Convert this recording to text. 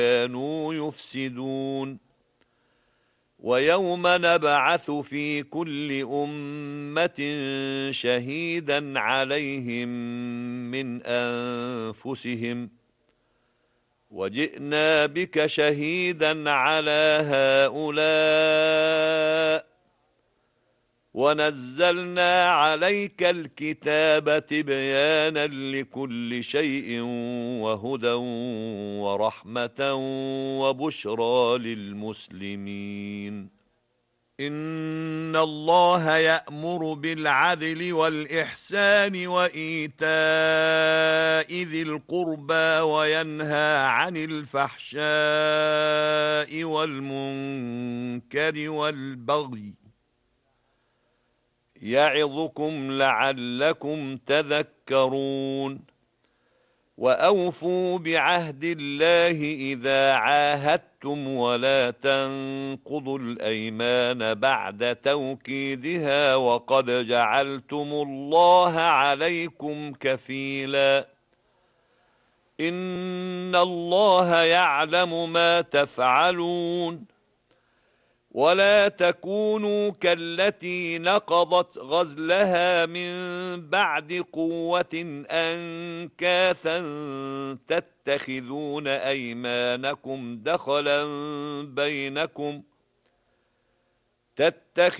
كانوا يفسدون ويوم نبعث في كل أمة شهيدا عليهم من أنفسهم وجئنا بك شهيدا على هؤلاء ونزلنا عليك الكتاب تبيانا لكل شيء وهدى ورحمة وبشرى للمسلمين إن الله يأمر بالعدل والإحسان وإيتاء ذي القربى وينهى عن الفحشاء والمنكر والبغي يعظكم لعلكم تذكرون وأوفوا بعهد الله إذا عاهدتم ولا تنقضوا الأيمان بعد توكيدها وقد جعلتم الله عليكم كفيلا إن الله يعلم ما تفعلون ولا تكونوا كالتي نقضت غزلها من بعد قوة أنكاثا تتخذون أيمانكم دخلا بينكم